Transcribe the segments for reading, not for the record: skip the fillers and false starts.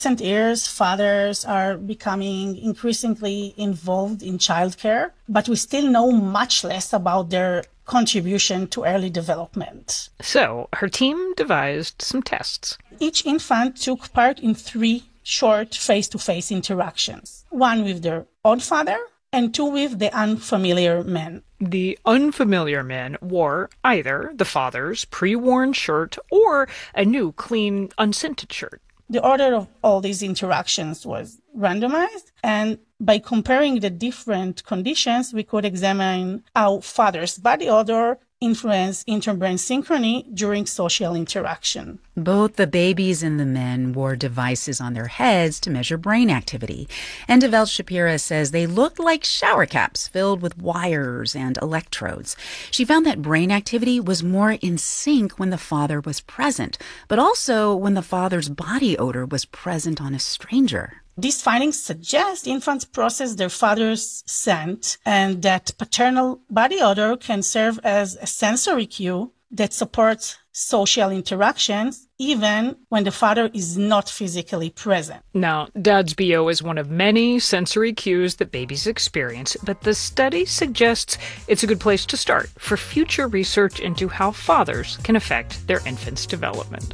recent years, fathers are becoming increasingly involved in childcare, but we still know much less about their contribution to early development. So her team devised some tests. Each infant took part in 3 short face-to-face interactions, 1 with their own father and 2 with the unfamiliar man. The unfamiliar man wore either the father's pre-worn shirt or a new, clean, unscented shirt. The order of all these interactions was randomized, and by comparing the different conditions, we could examine how father's body odor influenced interbrain synchrony during social interaction. Both the babies and the men wore devices on their heads to measure brain activity. And Devel Shapira says they looked like shower caps filled with wires and electrodes. She found that brain activity was more in sync when the father was present, but also when the father's body odor was present on a stranger. These findings suggest infants process their father's scent and that paternal body odor can serve as a sensory cue that supports social interactions even when the father is not physically present. Now, Dad's BO is one of many sensory cues that babies experience, but the study suggests it's a good place to start for future research into how fathers can affect their infants' development.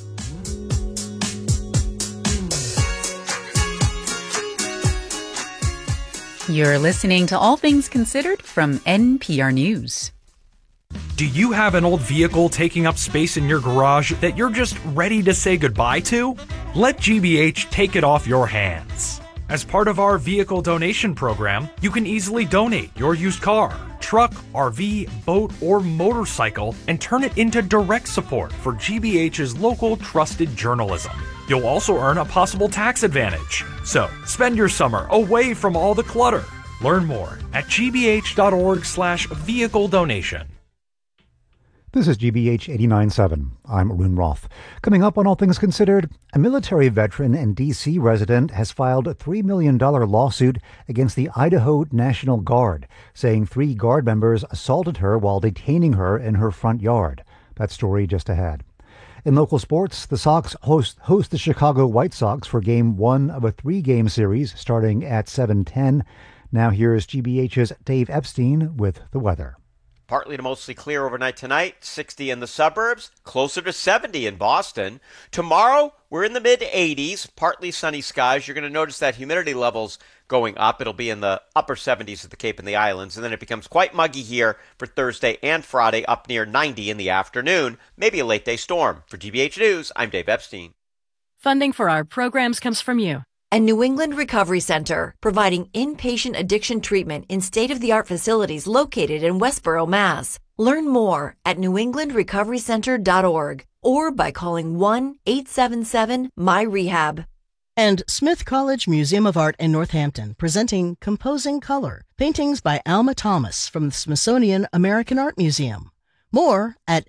You're listening to All Things Considered from NPR News. Do you have an old vehicle taking up space in your garage that you're just ready to say goodbye to? Let GBH take it off your hands. As part of our vehicle donation program, you can easily donate your used car, truck, RV, boat, or motorcycle and turn it into direct support for GBH's local trusted journalism. You'll also earn a possible tax advantage. So, spend your summer away from all the clutter. Learn more at gbh.org/vehicle donation. This is GBH 89.7. I'm Arun Roth. Coming up on All Things Considered, a military veteran and D.C. resident has filed a $3 million lawsuit against the Idaho National Guard, saying 3 Guard members assaulted her while detaining her in her front yard. That story just ahead. In local sports, the Sox host the Chicago White Sox for Game 1 of a 3-game series starting at 7:10. Now here's GBH's Dave Epstein with the weather. Partly to mostly clear overnight tonight, 60 in the suburbs, closer to 70 in Boston. Tomorrow, we're in the mid-80s, partly sunny skies. You're going to notice that humidity levels going up. It'll be in the upper 70s at the Cape and the Islands, and then it becomes quite muggy here for Thursday and Friday, up near 90 in the afternoon, maybe a late-day storm. For GBH News, I'm Dave Epstein. Funding for our programs comes from you. And New England Recovery Center, providing inpatient addiction treatment in state-of-the-art facilities located in Westboro, Mass. Learn more at newenglandrecoverycenter.org or by calling 1-877-MY-REHAB. And Smith College Museum of Art in Northampton, presenting Composing Color, paintings by Alma Thomas from the Smithsonian American Art Museum. More at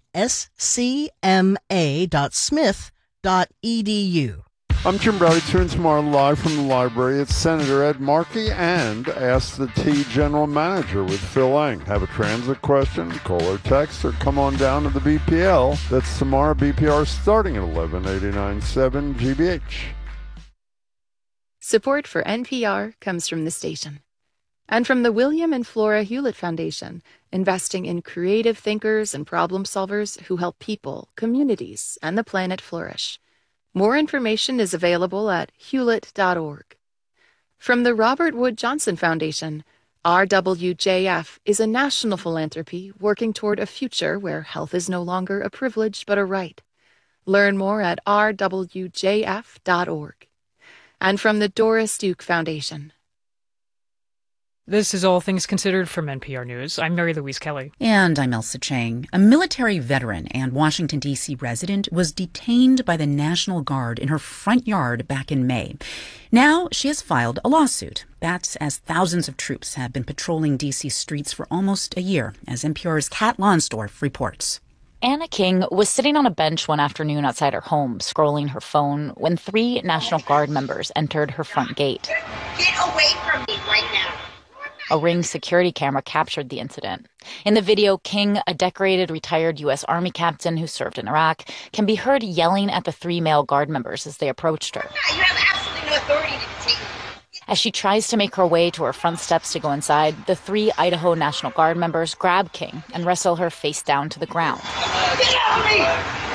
scma.smith.edu. I'm Jim Browdy. Tune tomorrow live from the library. It's Senator Ed Markey and Ask the T General Manager with Phil Lang. Have a transit question, call or text, or come on down to the BPL. That's tomorrow, BPR starting at 1189.7 GBH. Support for NPR comes from the station. And from the William and Flora Hewlett Foundation, investing in creative thinkers and problem solvers who help people, communities, and the planet flourish. More information is available at hewlett.org. From the Robert Wood Johnson Foundation, RWJF is a national philanthropy working toward a future where health is no longer a privilege but a right. Learn more at rwjf.org. And from the Doris Duke Foundation. This is All Things Considered from NPR News. I'm Mary Louise Kelly. And I'm Elsa Chang. A military veteran and Washington, D.C. resident was detained by the National Guard in her front yard back in May. Now she has filed a lawsuit. That's as thousands of troops have been patrolling D.C. streets for almost a year, as NPR's Kat Lonsdorf reports. Anna King was sitting on a bench one afternoon outside her home, scrolling her phone, when 3 National Guard members entered her front gate. Get away from me right now. A Ring security camera captured the incident. In the video, King, a decorated retired U.S. Army captain who served in Iraq, can be heard yelling at the 3 male guard members as they approached her. You have absolutely no authority to detain me. As she tries to make her way to her front steps to go inside, the 3 Idaho National Guard members grab King and wrestle her face down to the ground. Get out of me!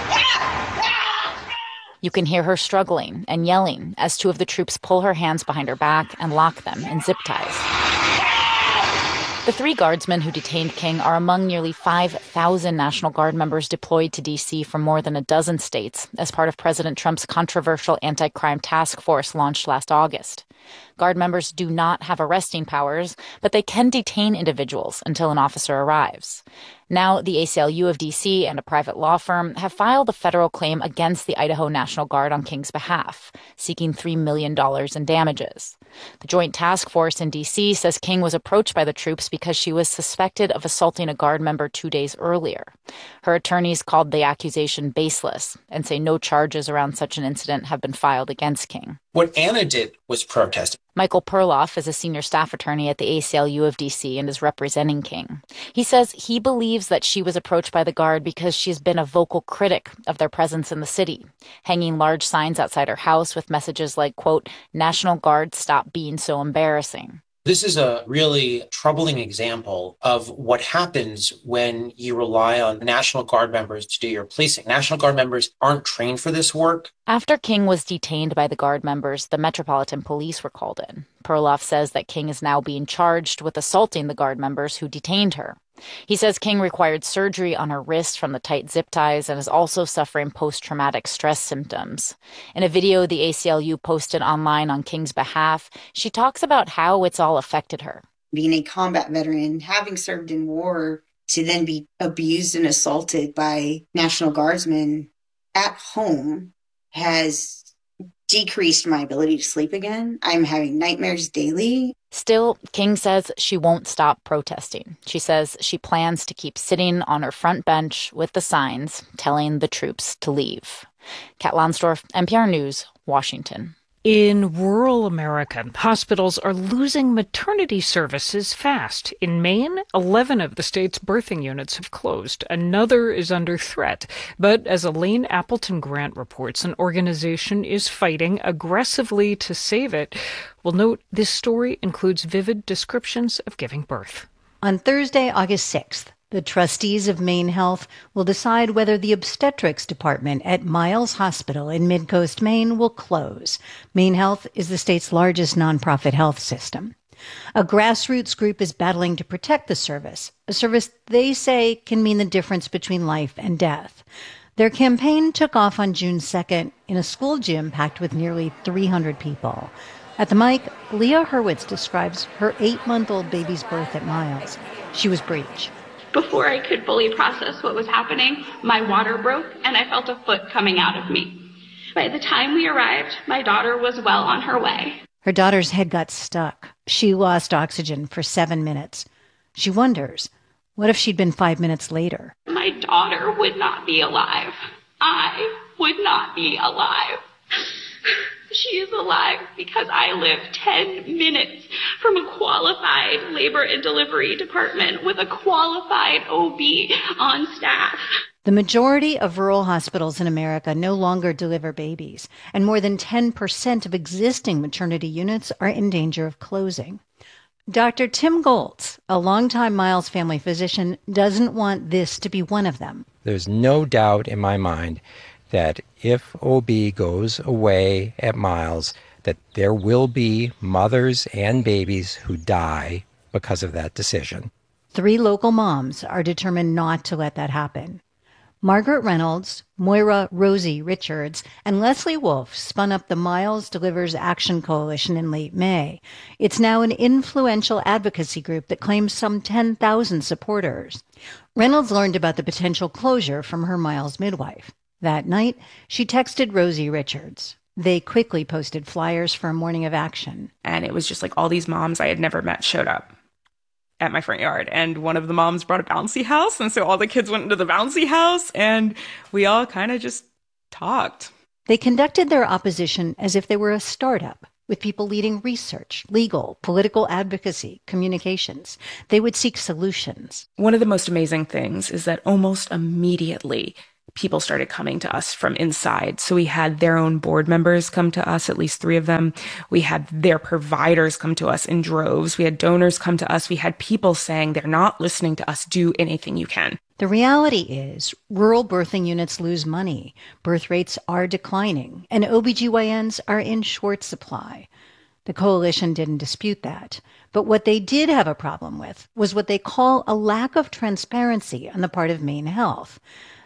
You can hear her struggling and yelling as 2 of the troops pull her hands behind her back and lock them in zip ties. The 3 guardsmen who detained King are among nearly 5,000 National Guard members deployed to D.C. from more than a dozen states as part of President Trump's controversial anti-crime task force launched last August. Guard members do not have arresting powers, but they can detain individuals until an officer arrives. Now, the ACLU of D.C. and a private law firm have filed a federal claim against the Idaho National Guard on King's behalf, seeking $3 million in damages. The Joint Task Force in D.C. says King was approached by the troops because she was suspected of assaulting a Guard member 2 days earlier. Her attorneys called the accusation baseless and say no charges around such an incident have been filed against King. What Anna did was protest. Michael Perloff is a senior staff attorney at the ACLU of D.C. and is representing King. He says he believes that she was approached by the Guard because she's been a vocal critic of their presence in the city, hanging large signs outside her house with messages like, quote, "National Guard, stop being so embarrassing." This is a really troubling example of what happens when you rely on National Guard members to do your policing. National Guard members aren't trained for this work. After King was detained by the Guard members, the Metropolitan Police were called in. Perloff says that King is now being charged with assaulting the Guard members who detained her. He says King required surgery on her wrist from the tight zip ties and is also suffering post-traumatic stress symptoms. In a video the ACLU posted online on King's behalf, she talks about how it's all affected her. Being a combat veteran, having served in war, to then be abused and assaulted by National Guardsmen at home has decreased my ability to sleep again. I'm having nightmares daily. Still, King says she won't stop protesting. She says she plans to keep sitting on her front bench with the signs telling the troops to leave. Kat Lonsdorf, NPR News, Washington. In rural America, hospitals are losing maternity services fast. In Maine, 11 of the state's birthing units have closed. Another is under threat. But as Elaine Appleton Grant reports, an organization is fighting aggressively to save it. We'll note this story includes vivid descriptions of giving birth. On Thursday, August 6th, the trustees of Maine Health will decide whether the obstetrics department at Miles Hospital in Midcoast, Maine will close. Maine Health is the state's largest nonprofit health system. A grassroots group is battling to protect the service, a service they say can mean the difference between life and death. Their campaign took off on June 2nd in a school gym packed with nearly 300 people. At the mic, Leah Hurwitz describes her 8-month-old baby's birth at Miles. She was breech. Before I could fully process what was happening, my water broke and I felt a foot coming out of me. By the time we arrived, my daughter was well on her way. Her daughter's head got stuck. She lost oxygen for 7 minutes. She wonders, what if she'd been 5 minutes later? My daughter would not be alive. I would not be alive. She is alive because I live 10 minutes from a qualified labor and delivery department with a qualified OB on staff. The majority of rural hospitals in America no longer deliver babies, and more than 10% of existing maternity units are in danger of closing. Dr. Tim Goltz, a longtime Miles family physician, doesn't want this to be one of them. There's no doubt in my mind that if OB goes away at Miles, that there will be mothers and babies who die because of that decision. 3 local moms are determined not to let that happen. Margaret Reynolds, Moira Rosie Richards, and Leslie Wolf spun up the Miles Delivers Action Coalition in late May. It's now an influential advocacy group that claims some 10,000 supporters. Reynolds learned about the potential closure from her Miles midwife. That night, she texted Rosie Richards. They quickly posted flyers for a morning of action. And it was just like all these moms I had never met showed up at my front yard. And one of the moms brought a bouncy house. And so all the kids went into the bouncy house and we all kind of just talked. They conducted their opposition as if they were a startup. with people leading research, legal, political advocacy, communications. They would seek solutions. One of the most amazing things is that almost immediately, people started coming to us from inside. So we had their own board members come to us, at least 3 of them. We had their providers come to us in droves. We had donors come to us. We had people saying, they're not listening to us. Do anything you can. The reality is rural birthing units lose money, birth rates are declining, and OBGYNs are in short supply. The coalition didn't dispute that. But what they did have a problem with was what they call a lack of transparency on the part of Maine Health.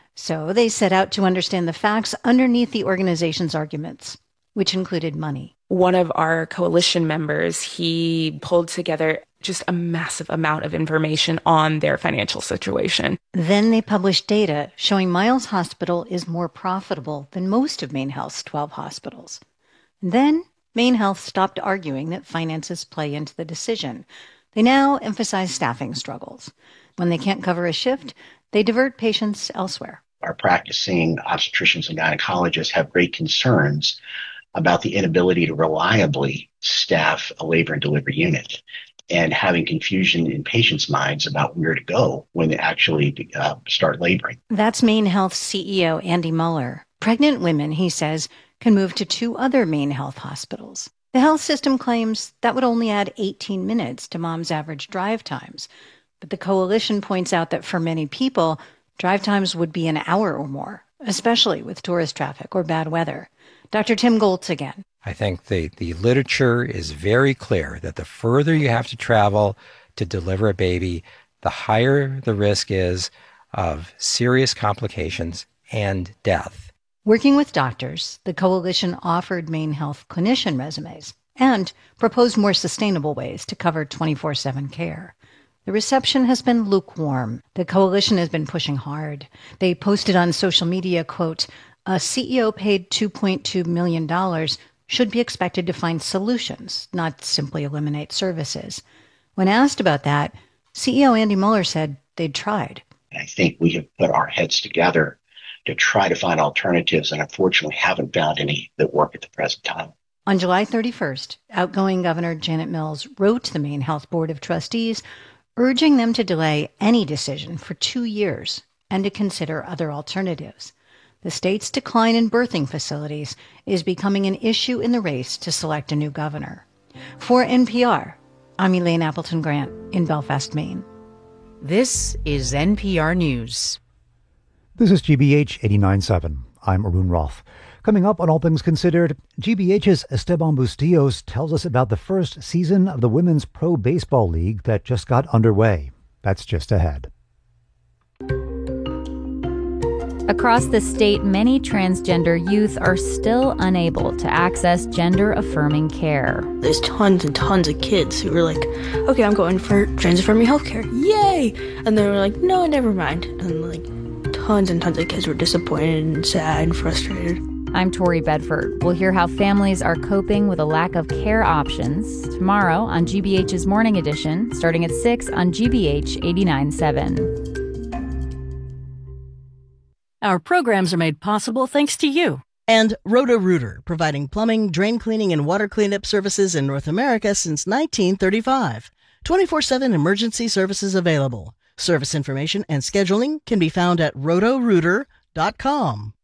So they set out to understand the facts underneath the organization's arguments, which included money. One of our coalition members, he pulled together just a massive amount of information on their financial situation. Then they published data showing Miles Hospital is more profitable than most of Maine Health's 12 hospitals. And then Maine Health stopped arguing that finances play into the decision. They now emphasize staffing struggles. When they can't cover a shift, they divert patients elsewhere. Our practicing obstetricians and gynecologists have great concerns about the inability to reliably staff a labor and delivery unit and having confusion in patients' minds about where to go when they actually start laboring. That's Maine Health CEO Andy Muller. Pregnant women, he says, can move to 2 other Maine Health hospitals. The health system claims that would only add 18 minutes to mom's average drive times. But the coalition points out that for many people, drive times would be an hour or more, especially with tourist traffic or bad weather. Dr. Tim Goltz again. I think the literature is very clear that the further you have to travel to deliver a baby, the higher the risk is of serious complications and death. Working with doctors, the coalition offered Maine Health clinician resumes and proposed more sustainable ways to cover 24/7 care. The reception has been lukewarm. The coalition has been pushing hard. They posted on social media, quote, "A CEO paid $2.2 million should be expected to find solutions, not simply eliminate services." When asked about that, CEO Andy Muller said they'd tried. I think we have put our heads together to try to find alternatives and unfortunately haven't found any that work at the present time. On July 31st, outgoing Governor Janet Mills wrote to the Maine Health Board of Trustees urging them to delay any decision for 2 years and to consider other alternatives. The state's decline in birthing facilities is becoming an issue in the race to select a new governor. For NPR, I'm Elaine Appleton Grant in Belfast, Maine. This is NPR News. This is GBH 89.7. I'm Arun Roth. Coming up on All Things Considered, GBH's Esteban Bustillos tells us about the first season of the Women's Pro Baseball League that just got underway. That's just ahead. Across the state, many transgender youth are still unable to access gender-affirming care. There's tons and tons of kids who are like, okay, I'm going for trans-affirming healthcare. Yay! And they were like, no, never mind. And like tons and tons of kids were disappointed and sad and frustrated. I'm Tori Bedford. We'll hear how families are coping with a lack of care options tomorrow on GBH's Morning Edition, starting at 6 on GBH 89.7. Our programs are made possible thanks to you. And Roto-Rooter, providing plumbing, drain cleaning, and water cleanup services in North America since 1935. 24/7 emergency services available. Service information and scheduling can be found at rotorooter.com.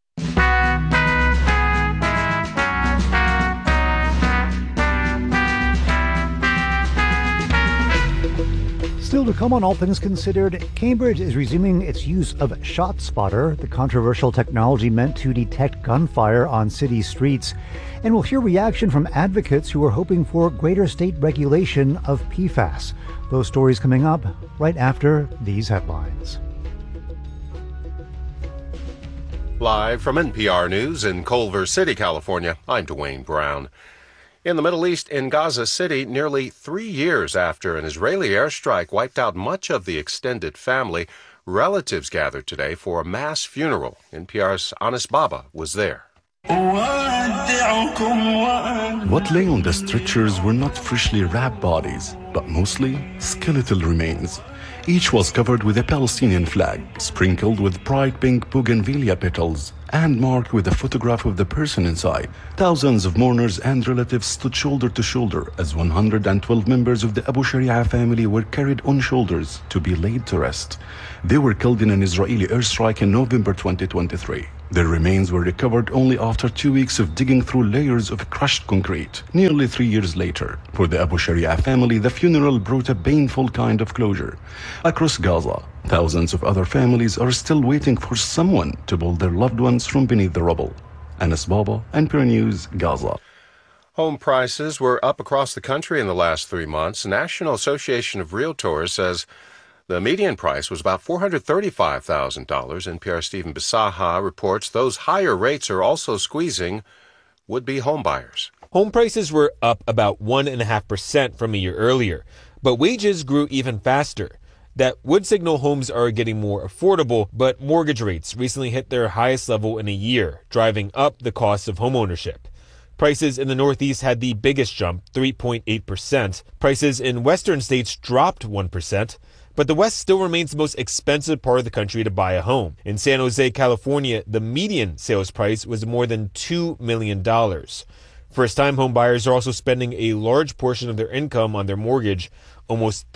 Still to come on All Things Considered, Cambridge is resuming its use of ShotSpotter, the controversial technology meant to detect gunfire on city streets. And we'll hear reaction from advocates who are hoping for greater state regulation of PFAS. Those stories coming up right after these headlines. Live from NPR News in Culver City, California, I'm Dwayne Brown. In the Middle East, in Gaza City, nearly 3 years after an Israeli airstrike wiped out much of the extended family, relatives gathered today for a mass funeral. NPR's Anis Baba was there. What lay on the stretchers were not freshly wrapped bodies, but mostly skeletal remains. Each was covered with a Palestinian flag, sprinkled with bright pink bougainvillea petals, and marked with a photograph of the person inside. Thousands of mourners and relatives stood shoulder to shoulder as 112 members of the Abu Sharia family were carried on shoulders to be laid to rest. They were killed in an Israeli airstrike in November 2023. Their remains were recovered only after 2 weeks of digging through layers of crushed concrete, nearly 3 years later. For the Abu Sharia family, the funeral brought a painful kind of closure. Across Gaza, thousands of other families are still waiting for someone to pull their loved ones from beneath the rubble. Anas Baba, NPR News, Gaza. Home prices were up across the country in the last 3 months. The National Association of Realtors says the median price was about $435,000. NPR's Stephen Bisaha reports those higher rates are also squeezing would-be home buyers. Home prices were up about 1.5% from a year earlier, but wages grew even faster. That would signal homes are getting more affordable, but mortgage rates recently hit their highest level in a year, driving up the cost of homeownership. Prices in the Northeast had the biggest jump, 3.8%. Prices in western states dropped 1%. But the West still remains the most expensive part of the country to buy a home. In San Jose, California, the median sales price was more than $2 million. First-time home buyers are also spending a large portion of their income on their mortgage, almost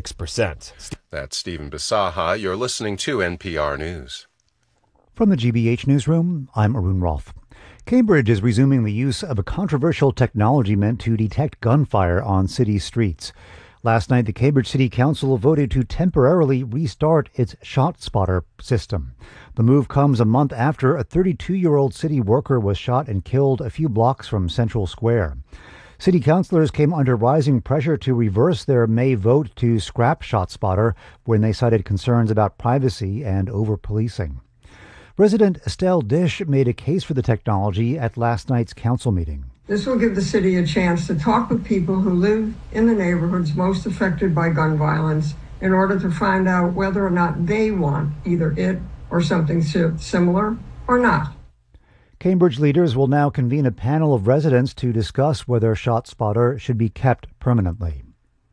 36%. That's Stephen Bisaha. You're listening to NPR News. From the GBH Newsroom, I'm Arun Roth. Cambridge is resuming the use of a controversial technology meant to detect gunfire on city streets. Last night, the Cambridge City Council voted to temporarily restart its ShotSpotter system. The move comes a month after a 32-year-old city worker was shot and killed a few blocks from Central Square. City councilors came under rising pressure to reverse their May vote to scrap ShotSpotter when they cited concerns about privacy and over-policing. Resident Estelle Dish made a case for the technology at last night's council meeting. This will give the city a chance to talk with people who live in the neighborhoods most affected by gun violence in order to find out whether or not they want either it or something similar or not. Cambridge leaders will now convene a panel of residents to discuss whether ShotSpotter should be kept permanently.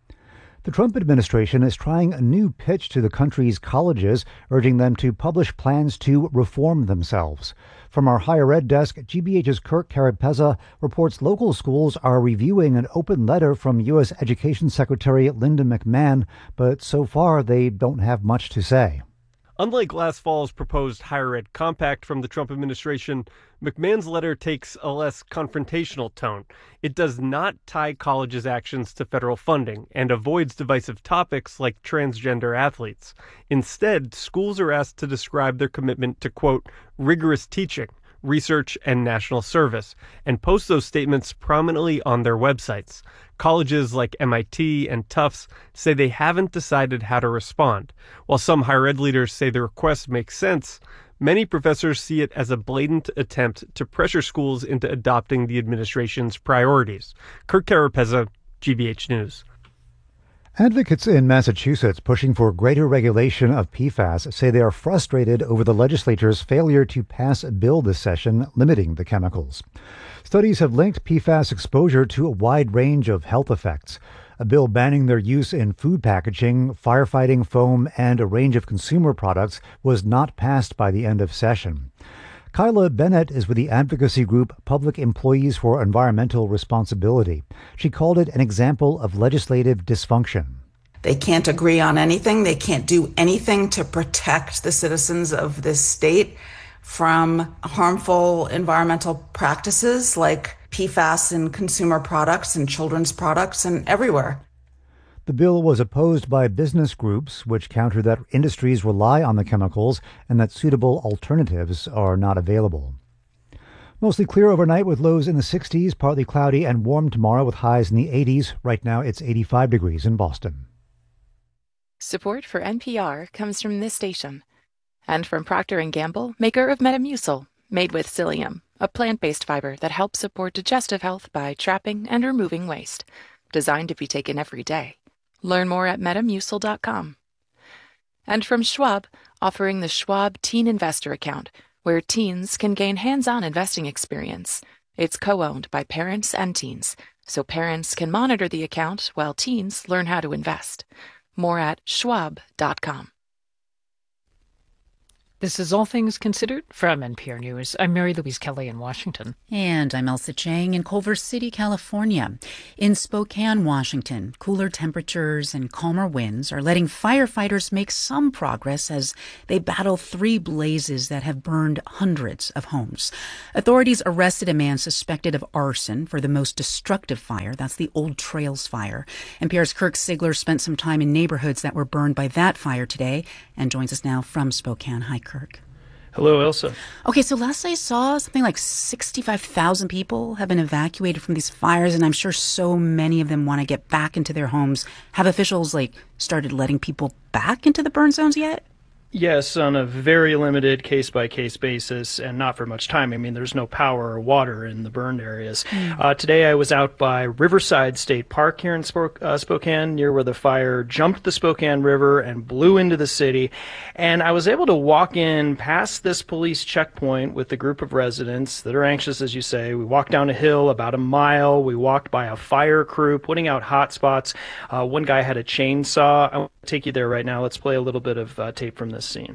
The Trump administration is trying a new pitch to the country's colleges, urging them to publish plans to reform themselves. From our higher ed desk, GBH's Kirk Carapezza reports local schools are reviewing an open letter from U.S. Education Secretary Linda McMahon, but so far they don't have much to say. Unlike last fall's proposed higher ed compact from the Trump administration, McMahon's letter takes a less confrontational tone. It does not tie colleges' actions to federal funding and avoids divisive topics like transgender athletes. Instead, schools are asked to describe their commitment to, quote, rigorous teaching, research, and national service, and post those statements prominently on their websites. Colleges like MIT and Tufts say they haven't decided how to respond. While some higher ed leaders say the request makes sense, many professors see it as a blatant attempt to pressure schools into adopting the administration's priorities. Kirk Carapezza, GBH News. Advocates in Massachusetts pushing for greater regulation of PFAS say they are frustrated over the legislature's failure to pass a bill this session limiting the chemicals. Studies have linked PFAS exposure to a wide range of health effects. A bill banning their use in food packaging, firefighting foam, and a range of consumer products was not passed by the end of session. Kyla Bennett is with the advocacy group Public Employees for Environmental Responsibility. She called it an example of legislative dysfunction. They can't agree on anything. They can't do anything to protect the citizens of this state from harmful environmental practices like PFAS in consumer products and children's products and everywhere. The bill was opposed by business groups, which counter that industries rely on the chemicals and that suitable alternatives are not available. Mostly clear overnight with lows in the 60s, partly cloudy and warm tomorrow with highs in the 80s. Right now it's 85 degrees in Boston. Support for NPR comes from this station and from Procter & Gamble, maker of Metamucil, made with psyllium, a plant-based fiber that helps support digestive health by trapping and removing waste. Designed to be taken every day. Learn more at metamucil.com. And from Schwab, offering the Schwab Teen Investor Account, where teens can gain hands-on investing experience. It's co-owned by parents and teens, so parents can monitor the account while teens learn how to invest. More at schwab.com. This is All Things Considered from NPR News. I'm Mary Louise Kelly in Washington. And I'm Elsa Chang in Culver City, California. In Spokane, Washington, cooler temperatures and calmer winds are letting firefighters make some progress as they battle 3 blazes that have burned hundreds of homes. Authorities arrested a man suspected of arson for the most destructive fire. That's the Old Trails fire. NPR's Kirk Sigler spent some time in neighborhoods that were burned by that fire today and joins us now from Spokane. Hi, Kirk. Hello, Elsa. Okay, so last I saw, something like 65,000 people have been evacuated from these fires, and I'm sure so many of them want to get back into their homes. Have officials, started letting people back into the burn zones yet? Yes, on a very limited case-by-case basis and not for much time. I mean, there's no power or water in the burned areas. Today I was out by Riverside State Park here in Spokane, near where the fire jumped the Spokane River and blew into the city. And I was able to walk in past this police checkpoint with a group of residents that are anxious, as you say. We walked down a hill about a mile. We walked by a fire crew putting out hot spots. One guy had a chainsaw. I want to take you there right now. Let's play a little bit of tape from this scene.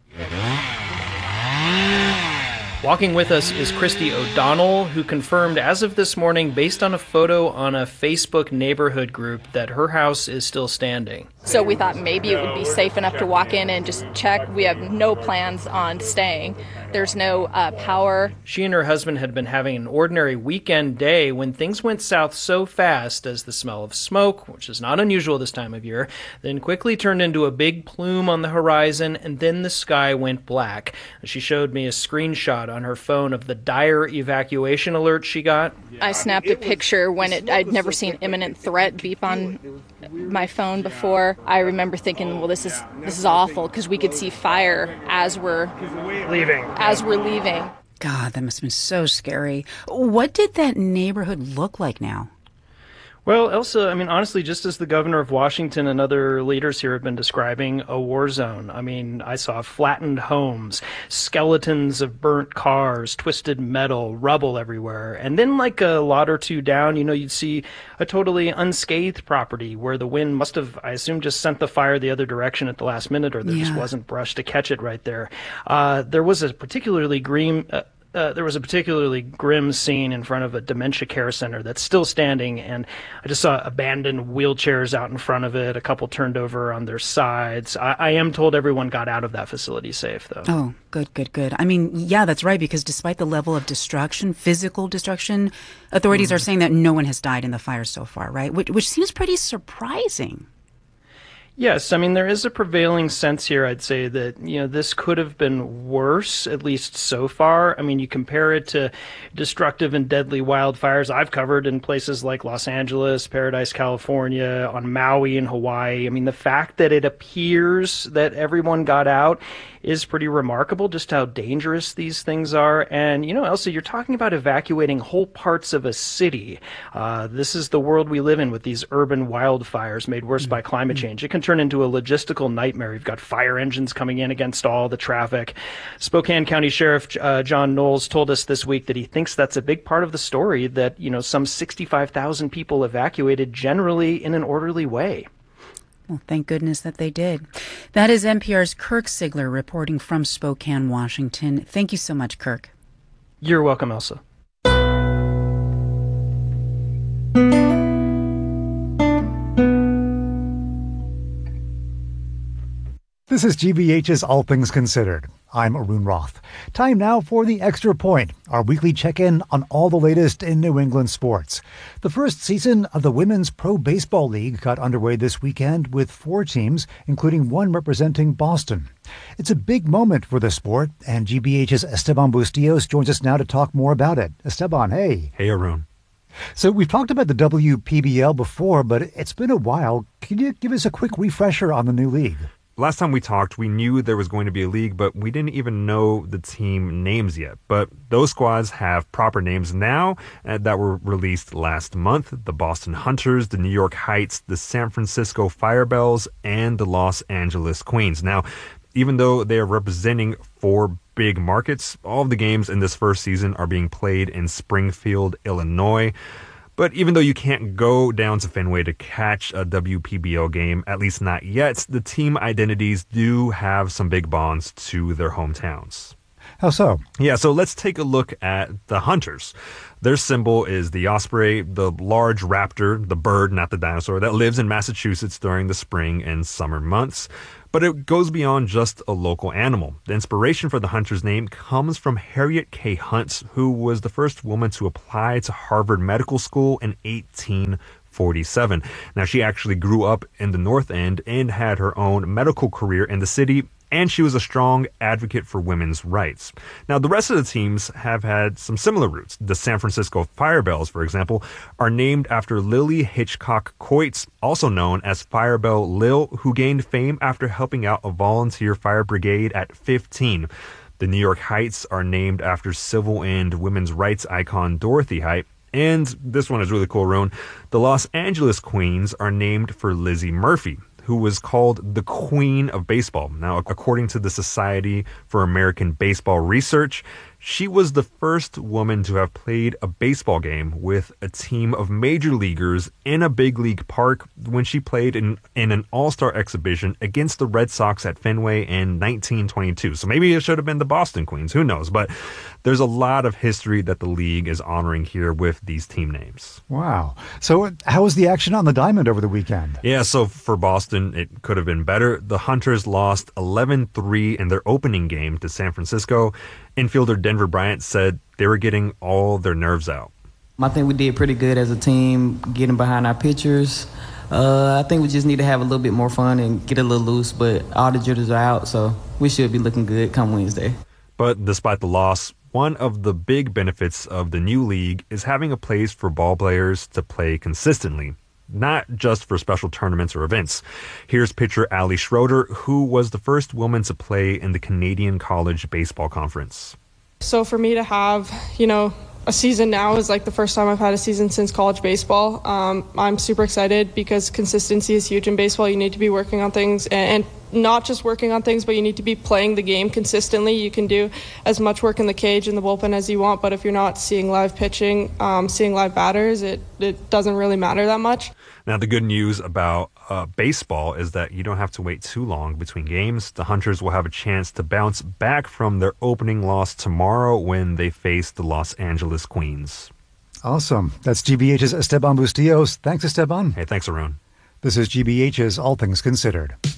Walking with us is Christy O'Donnell, who confirmed as of this morning, based on a photo on a Facebook neighborhood group, that her house is still standing. So we thought maybe it would be safe enough to walk in and just check. We have no plans on staying. There's no power. She and her husband had been having an ordinary weekend day when things went south so fast as the smell of smoke, which is not unusual this time of year, then quickly turned into a big plume on the horizon, and then the sky went black. She showed me a screenshot on her phone of the dire evacuation alert she got. I snapped a picture when I'd never seen imminent threat beep on my phone before. I remember thinking, well, this is awful, because we could see fire as we're leaving. God, that must have been so scary. What did that neighborhood look like now? Well, Elsa, I mean, honestly, just as the governor of Washington and other leaders here have been describing, a war zone. I mean, I saw flattened homes, skeletons of burnt cars, twisted metal, rubble everywhere. And then like a lot or two down, you'd see a totally unscathed property where the wind must have, I assume, just sent the fire the other direction at the last minute, or there just wasn't brush to catch it right there. There was a particularly grim scene in front of a dementia care center that's still standing, and I just saw abandoned wheelchairs out in front of it, a couple turned over on their sides. I am told everyone got out of that facility safe, though. Oh, good. I mean, yeah, that's right, because despite the level of destruction, physical destruction, authorities are saying that no one has died in the fire so far, right? Which seems pretty surprising. Yes, I mean, there is a prevailing sense here, I'd say, that, this could have been worse, at least so far. I mean, you compare it to destructive and deadly wildfires I've covered in places like Los Angeles, Paradise, California, on Maui and Hawaii. I mean, the fact that it appears that everyone got out is pretty remarkable, just how dangerous these things are. And, Elsa, you're talking about evacuating whole parts of a city. This is the world we live in with these urban wildfires made worse by climate change. It can turn into a logistical nightmare. You've got fire engines coming in against all the traffic. Spokane County Sheriff John Knowles told us this week that he thinks that's a big part of the story, that, some 65,000 people evacuated generally in an orderly way. Well, thank goodness that they did. That is NPR's Kirk Sigler reporting from Spokane, Washington. Thank you so much, Kirk. You're welcome, Elsa. This is GBH's All Things Considered. I'm Arun Roth. Time now for the Extra Point, our weekly check-in on all the latest in New England sports. The first season of the Women's Pro Baseball League got underway this weekend with 4 teams, including one representing Boston. It's a big moment for the sport, and GBH's Esteban Bustillos joins us now to talk more about it. Esteban, hey. Hey, Arun. So we've talked about the WPBL before, but it's been a while. Can you give us a quick refresher on the new league? Last time we talked, we knew there was going to be a league, but we didn't even know the team names yet. But those squads have proper names now that were released last month. The Boston Hunters, the New York Heights, the San Francisco Firebells, and the Los Angeles Queens. Now, even though they are representing 4 big markets, all of the games in this first season are being played in Springfield, Illinois. But even though you can't go down to Fenway to catch a WPBL game, at least not yet, the team identities do have some big bonds to their hometowns. How so? Yeah, so let's take a look at the Hunters. Their symbol is the osprey, the large raptor, the bird, not the dinosaur, that lives in Massachusetts during the spring and summer months. But it goes beyond just a local animal. The inspiration for the Hunters name comes from Harriet K. Hunt, who was the first woman to apply to Harvard Medical School in 1847. Now, she actually grew up in the North End and had her own medical career in the city, and she was a strong advocate for women's rights. Now, the rest of the teams have had some similar roots. The San Francisco Firebells, for example, are named after Lily Hitchcock Coates, also known as Firebell Lil, who gained fame after helping out a volunteer fire brigade at 15. The New York Heights are named after civil and women's rights icon Dorothy Height. And this one is really cool, Roan. The Los Angeles Queens are named for Lizzie Murphy, who was called the Queen of Baseball. Now, according to the Society for American Baseball Research, she was the first woman to have played a baseball game with a team of major leaguers in a big league park when she played in an all-star exhibition against the Red Sox at Fenway in 1922. So maybe it should have been the Boston Queens, who knows? But there's a lot of history that the league is honoring here with these team names. Wow. So how was the action on the diamond over the weekend? Yeah, so for Boston, it could have been better. The Hunters lost 11-3 in their opening game to San Francisco. Infielder Denver Bryant said they were getting all their nerves out. I think we did pretty good as a team, getting behind our pitchers. I think we just need to have a little bit more fun and get a little loose, but all the jitters are out, so we should be looking good come Wednesday. But despite the loss, one of the big benefits of the new league is having a place for ball players to play consistently, not just for special tournaments or events. Here's pitcher Ali Schroeder, who was the first woman to play in the Canadian College Baseball Conference. So for me to have, a season now is like the first time I've had a season since college baseball. I'm super excited because consistency is huge in baseball. You need to be working on things and not just working on things, but you need to be playing the game consistently. You can do as much work in the cage and the bullpen as you want, but if you're not seeing live pitching, seeing live batters, it doesn't really matter that much. Now, the good news about baseball is that you don't have to wait too long between games. The Hunters will have a chance to bounce back from their opening loss tomorrow when they face the Los Angeles Queens. Awesome. That's GBH's Esteban Bustillos. Thanks, Esteban. Hey, thanks, Arun. This is GBH's All Things Considered.